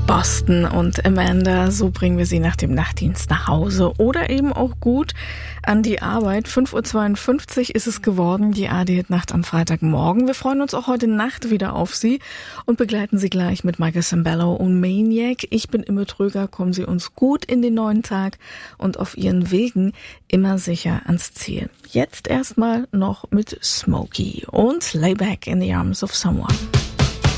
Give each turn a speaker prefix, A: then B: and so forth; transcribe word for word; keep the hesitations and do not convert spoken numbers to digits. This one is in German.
A: Boston und Amanda, so bringen wir sie nach dem Nachtdienst nach Hause oder eben auch gut an die Arbeit. fünf Uhr zweiundfünfzig ist es geworden, die A D Nacht am Freitagmorgen. Wir freuen uns auch heute Nacht wieder auf Sie und begleiten Sie gleich mit Michael Sembello und Maniac. Ich bin Imme Tröger, kommen Sie uns gut in den neuen Tag und auf Ihren Wegen immer sicher ans Ziel. Jetzt erstmal noch mit Smokey und Lay Back in the Arms of Someone.